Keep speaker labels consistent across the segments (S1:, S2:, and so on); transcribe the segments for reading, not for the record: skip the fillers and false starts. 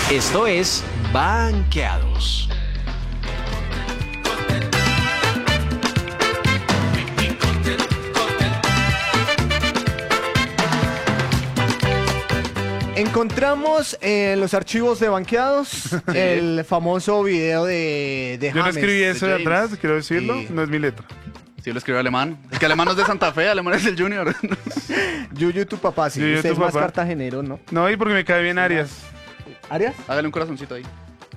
S1: Esto es Banqueados.
S2: Encontramos en los archivos de Banqueados el famoso video de
S3: Yo no
S2: James.
S3: escribí eso de
S4: James.
S3: atrás, quiero decirlo,
S2: Sí.
S3: no es mi letra.
S4: Sí, lo escribió alemán. Es que alemán no es de Santa Fe, alemán es del Junior.
S2: Yuyu, tu papá, sí.
S3: Yuyu,
S2: Usted
S3: tu
S2: es más
S3: papá.
S2: cartagenero, ¿no?
S3: No, y porque me cae bien Arias.
S2: ¿Arias?
S4: Hágale un corazoncito ahí.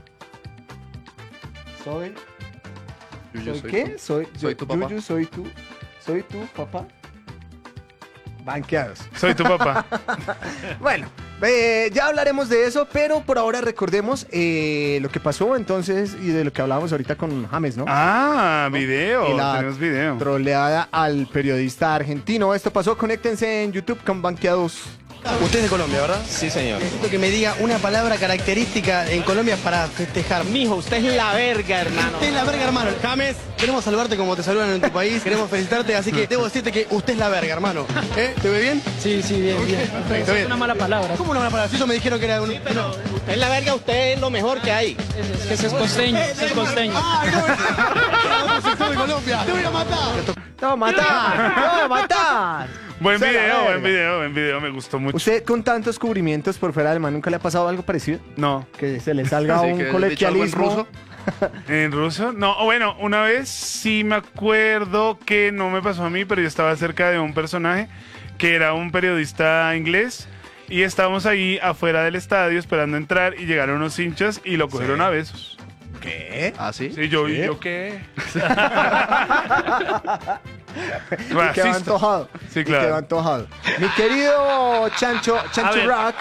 S2: ¿Soy
S4: Yuyu, soy
S2: qué?
S4: tú.
S2: Soy
S4: tu papá.
S2: Yuyu, soy tu papá. Banqueados.
S3: Soy tu papá.
S2: Bueno, ya hablaremos de eso, pero por ahora recordemos lo que pasó entonces y de lo que hablábamos ahorita con James, ¿no?
S3: Ah, video,
S2: Y la
S3: tenemos video.
S2: troleada al periodista argentino. Esto pasó, conéctense en YouTube con Banqueados.
S5: Usted es de Colombia, ¿verdad?
S6: Sí, señor.
S5: Necesito que me diga una palabra característica en Colombia para festejar.
S6: Mijo, usted es la verga, hermano.
S5: Usted es la verga, hermano. James, queremos saludarte como te saludan en tu país. Queremos felicitarte, así que debo decirte que usted es la verga, hermano. ¿Te ve bien?
S6: Sí, sí, bien, bien.
S5: Perfecto, bien.
S6: Es una mala palabra.
S5: ¿Cómo una mala palabra? Si eso me dijeron que era un...
S6: Pero usted es la verga, usted es lo mejor que hay. Es que es costeño, es costeño.
S5: ¡Ay, no! Otro sector de Colombia. ¡Te voy a matar!
S2: ¡Te va a matar! ¡Te va a matar!
S3: Buen
S2: Usted es la
S3: video,
S2: verga.
S3: buen video, me gustó mucho.
S2: ¿Usted con tantos cubrimientos por fuera del mar nunca le ha pasado algo parecido?
S3: No,
S2: Que se le salga
S4: Sí, que
S2: un
S4: el dicho algo en
S2: colegialismo.
S4: ruso.
S3: ¿en ruso? No, bueno, una vez sí me acuerdo que no me pasó a mí, pero yo estaba cerca de un personaje que era un periodista inglés y estábamos ahí afuera del estadio esperando entrar y llegaron unos hinchas y lo cogieron a besos.
S2: ¿Qué?
S4: ¿Ah, sí?
S3: Sí, yo, ¿y
S2: ¿Qué?
S3: yo qué?
S2: Y quedó
S3: Racista.
S2: antojado.
S3: Sí,
S2: Y
S3: claro.
S2: quedó antojado. Mi querido Chancho
S7: ver.
S2: Rock,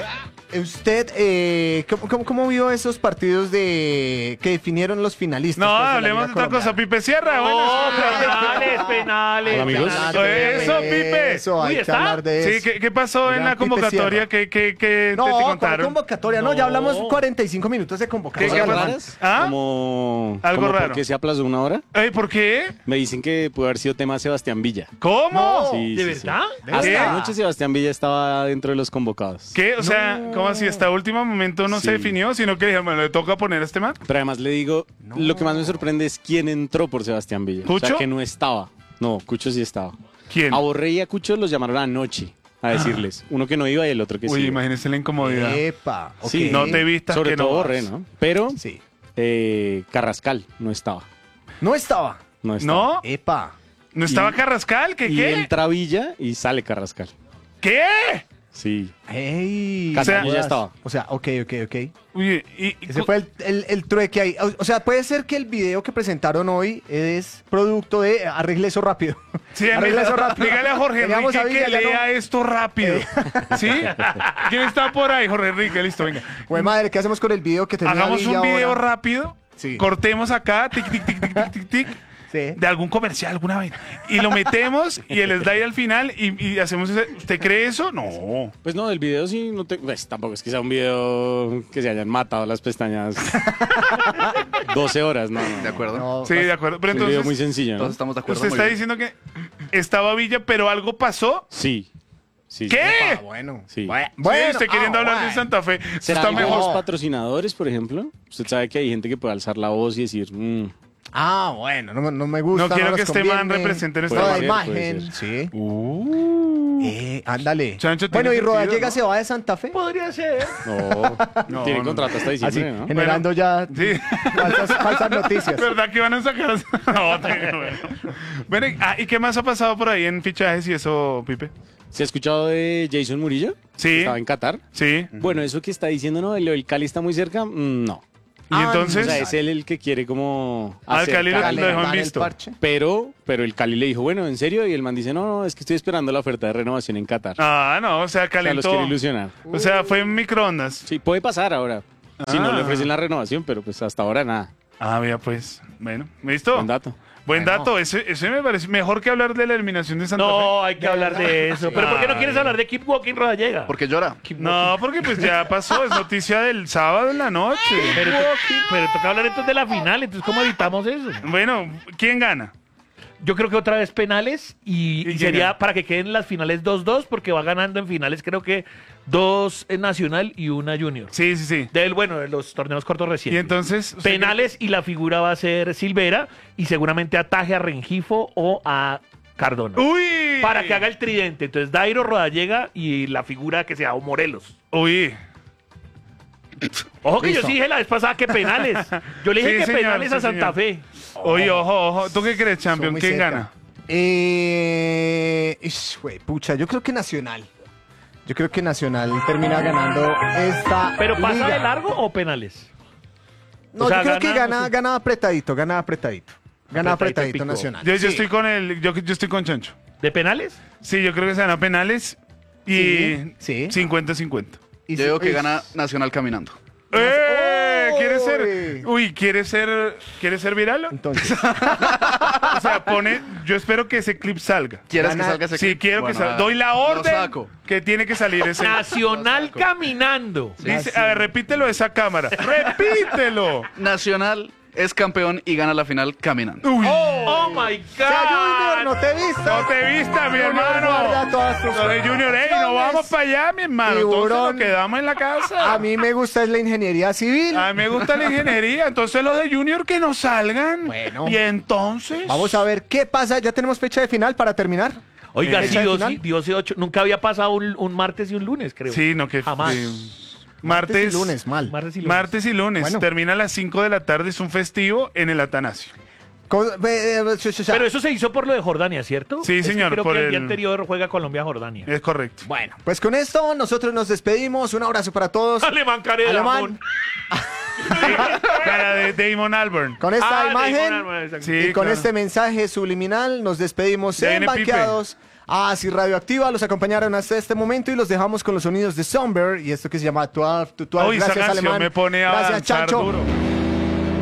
S2: usted, ¿cómo vio esos partidos que definieron los finalistas?
S3: No,
S2: pues, de la
S3: hablemos de
S2: Liga
S3: otra cosa.
S2: Colombiana?
S3: Pipe Sierra,
S7: Oh,
S3: bueno.
S7: penales.
S6: Hola, amigos.
S3: Eso, Pipe.
S2: Eso, hay
S7: Uy,
S2: que
S7: ¿está?
S2: hablar de
S3: Sí,
S2: eso.
S3: ¿qué pasó en
S2: Gran
S3: la
S2: Pipe
S3: convocatoria?
S2: Sierra.
S3: ¿Qué te
S2: No, ¿cuál
S3: contaron?
S2: convocatoria? No, ya hablamos 45 minutos de convocatoria.
S3: ¿Qué
S6: ¿Cosas
S3: pasó?
S6: raras?
S3: ¿Ah?
S6: Como...
S3: Algo
S6: como
S3: raro.
S6: ¿Por qué se aplazó una hora?
S3: ¿Por qué?
S6: Me dicen que pudo haber sido tema Sebastián Villa.
S3: ¿Cómo?
S6: Sí,
S7: ¿De
S6: sí, sí.
S7: verdad?
S3: ¿Qué?
S6: Hasta anoche Sebastián Villa estaba dentro de los convocados.
S3: ¿Qué? O sea, ¿cómo así? Hasta último momento no
S6: Sí.
S3: se definió, sino que dijeron, bueno, le toca poner a este man.
S6: Pero además le digo, lo que más me sorprende es quién entró por Sebastián Villa. O
S3: ¿Cucho?
S6: sea, que no estaba. No, Cucho sí estaba.
S3: ¿Quién?
S6: A Borré y a Cucho los llamaron anoche a decirles. Uno que no iba y el otro que
S3: Uy,
S6: sí.
S3: imagínese la incomodidad.
S2: Epa, ok.
S6: Sí,
S3: No te vistas
S6: Sobre
S3: que no
S6: todo
S3: vas.
S6: Borré, ¿no? Pero
S2: Sí.
S6: Carrascal no estaba.
S2: No estaba.
S6: No estaba.
S3: ¿No?
S2: Epa.
S3: ¿No estaba
S6: Y-
S3: Carrascal? ¿Qué?
S6: Y
S3: ¿Qué?
S6: entra Villa y sale Carrascal.
S3: ¿Qué?
S6: Sí.
S2: Ey.
S6: Castaño
S3: ya
S6: estaba.
S2: O sea, ok.
S3: Uy, y
S2: Ese fue el trueque ahí. O sea, puede ser que el video que presentaron hoy es producto de arregle eso rápido.
S3: Sí,
S2: Arregle eso rápido.
S3: dígale a Jorge
S2: Teníamos
S3: Enrique
S2: a Villa,
S3: que
S2: ya
S3: lea
S2: no.
S3: esto rápido. ¿Sí? ¿Quién está por ahí, Jorge Enrique? Listo, venga.
S2: Güey, madre, ¿qué hacemos con el video que tenía
S3: Hagamos
S2: Villa
S3: un video
S2: ahora?
S3: rápido.
S2: Sí.
S3: Cortemos acá, tic, tic, tic, tic, tic, tic, tic.
S2: Sí.
S3: De algún comercial, alguna vez. Y lo metemos y el slide al final y hacemos ese. ¿Usted cree eso? No.
S6: Pues no, del video sí no te... Pues tampoco es que sea un video que se hayan matado las pestañas 12 horas, no.
S4: ¿De acuerdo?
S2: No,
S3: Sí, de acuerdo. Pero
S6: Es un video muy
S3: entonces,
S6: sencillo, ¿no?
S4: Todos estamos de acuerdo.
S3: usted
S4: muy
S3: está
S4: bien.
S3: diciendo que estaba Villa, pero algo pasó.
S6: Sí. Sí.
S3: ¿Qué?
S2: Ah, bueno.
S6: Sí.
S3: Sí, usted queriendo hablar de
S2: bueno.
S3: Santa Fe. Eso
S6: ¿Será
S3: está
S6: algo de
S3: mejor.
S6: los patrocinadores, por ejemplo? Usted sabe que hay gente que puede alzar la voz y decir...
S2: Ah, bueno, no me gusta.
S3: No quiero
S2: nos
S3: que este man
S2: conviene.
S3: represente nuestra
S2: Toda
S6: marca. Puede
S2: imagen.
S6: ser.
S2: Sí. Ándale.
S3: Chancho, tiene
S2: Bueno, y
S3: sentido,
S2: Rodallega
S3: ¿no?
S2: se va de Santa Fe.
S7: Podría ser.
S6: No,
S3: No,
S6: tiene
S3: no.
S6: contrato hasta
S2: Así,
S6: diciembre, ¿no?
S2: generando ya
S3: Sí.
S2: falsas noticias.
S3: ¿Verdad que van a sacar? No, bueno. Bueno, ¿y qué más ha pasado por ahí en fichajes y eso, Pipe?
S6: ¿Se ha escuchado de Jason Murillo?
S3: Sí.
S6: Estaba en Qatar.
S3: Sí.
S6: Bueno, eso que está diciendo, ¿no? El Cali está muy cerca, no.
S3: Y entonces,
S6: O sea, es él el que quiere como...
S3: al Cali lo
S6: acercar-
S3: dejó en
S2: Calentar el
S3: visto.
S2: parche.
S6: Pero el Cali le dijo, bueno, ¿en serio? Y el man dice, no, es que estoy esperando la oferta de renovación en Qatar.
S3: Ah, no, o sea,
S6: O sea, los
S3: calentó.
S6: quiere ilusionar.
S3: O sea, fue en microondas.
S6: Sí, puede pasar ahora. Si no
S3: Ah.
S6: le ofrecen la renovación, pero pues hasta ahora nada.
S3: Ah, mira, pues. Bueno, ¿listo?
S6: Buen dato.
S3: Buen dato. Ese me parece mejor que hablar de la eliminación de Santa Fe.
S7: No, hay que hablar de eso. ¿Pero por qué no quieres hablar de Keep Walking Rodallega?
S4: Porque llora.
S3: No, porque pues ya pasó, es noticia del sábado en la noche.
S7: Pero toca hablar entonces de la final, entonces ¿cómo evitamos eso?
S3: Bueno, ¿quién gana?
S7: Yo creo que otra vez penales y
S3: ¿Y
S7: sería
S3: llega?
S7: para que queden las finales 2-2 porque va ganando en finales creo que 2 en Nacional y una Junior.
S3: Sí, sí, sí.
S7: De los torneos cortos
S3: Y
S7: recientes.
S3: entonces...
S7: Penales y la figura va a ser Silvera y seguramente ataje a Rengifo o a Cardona.
S3: ¡Uy!
S7: Para que haga el tridente. Entonces Dairo, Rodallega y la figura que sea o Morelos.
S3: ¡Uy!
S7: Ojo que
S2: Listo.
S7: yo sí dije la vez pasada que penales. Yo le dije
S3: Sí,
S7: que
S3: señor,
S7: penales
S3: sí,
S7: a Santa
S3: señor.
S7: Fe.
S3: Oye, ojo. ¿Tú qué crees,
S2: Estuvo
S3: Champion?
S2: muy
S3: ¿Quién
S2: cerca.
S3: gana?
S2: Pucha, yo creo que Nacional. Yo creo que Nacional termina ganando esta
S7: ¿Pero pasa
S2: liga.
S7: de largo o penales?
S2: No,
S7: O sea,
S2: yo creo que
S7: gana,
S2: gana,
S7: sí.
S2: gana apretadito. Gana
S7: Apretadito
S2: apretadito
S7: pico.
S2: Nacional.
S3: Yo
S2: Sí.
S3: estoy con yo estoy con Chancho.
S7: ¿De penales?
S3: Sí, yo creo que se van a penales y
S2: Sí, sí.
S3: 50-50.
S2: Y
S4: Yo digo que
S2: uy,
S4: gana Nacional caminando.
S3: ¿Quieres
S2: Uy.
S3: ser? Uy, ¿quieres ser viral?
S2: Entonces,
S3: O sea, yo espero que ese clip salga.
S4: ¿Quieres
S2: Gana-
S4: que salga ese
S3: Sí,
S4: clip?
S3: quiero que
S4: Bueno,
S3: salga.
S4: a-
S3: Doy la
S4: lo
S3: orden
S4: saco.
S3: que tiene que salir ese.
S7: Nacional
S4: saco.
S7: caminando.
S3: Dice, a ver, repítelo a esa cámara. ¡Repítelo!
S4: Nacional es campeón y gana la final caminando.
S3: Uy.
S7: Oh my
S2: o sea, Junior,
S7: God.
S2: no te he visto.
S3: No te vista, mi
S2: Junior
S3: hermano.
S2: guarda todas tus
S3: Lo de Junior, ey, no vamos para allá, mi hermano. Entonces
S2: Tiburón.
S3: nos quedamos en la casa.
S2: A mí me gusta es la ingeniería civil.
S3: A mí me gusta la ingeniería. Entonces los de Junior que no salgan.
S2: Bueno.
S3: Y entonces.
S2: Vamos a ver qué pasa. Ya tenemos fecha de final para terminar.
S7: Oiga,
S2: ¿Fecha de
S7: sí,
S2: final?
S7: Dios y 8. Nunca había pasado un martes y un lunes, creo.
S3: Sí, no, que.
S7: Jamás.
S3: Martes
S2: y lunes, mal.
S7: Martes y lunes.
S3: Martes y lunes.
S2: Bueno.
S3: Termina a las 5 de la tarde. Es un festivo en el Atanasio.
S7: Pero eso se hizo por lo de Jordania, ¿cierto?
S3: Sí,
S7: Es que
S3: señor,
S7: creo
S3: por
S7: que el día
S3: el-
S7: anterior juega Colombia-Jordania.
S3: Es correcto.
S2: Bueno, pues con esto nosotros nos despedimos. Un abrazo para todos.
S7: Alemán Care de
S2: Alemán.
S7: Amón.
S3: Cara de Damon Albarn.
S2: Con esta
S7: Ah,
S2: imagen
S7: Damon Albarn, exacto.
S3: Sí,
S2: y con
S3: claro.
S2: este mensaje subliminal nos despedimos
S3: Ya
S2: en
S3: viene Pipe.
S2: Banqueados. Así Radioactiva los acompañaron hasta este momento y los dejamos con los sonidos de Somber y esto que se llama 12 to 12.
S3: Uy, esa
S2: Gracias,
S3: canción
S2: Alemán.
S3: me pone a
S2: Gracias,
S3: danzar
S2: Chancho.
S3: duro.